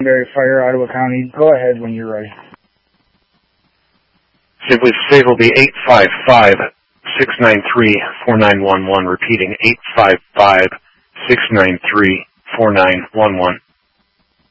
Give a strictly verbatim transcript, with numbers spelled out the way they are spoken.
Barry Fire, Ottawa County. Go ahead when you're ready. Simply Save will be eight five five, six nine three, four nine one one. Repeating, eight five five, six nine three, four nine one one.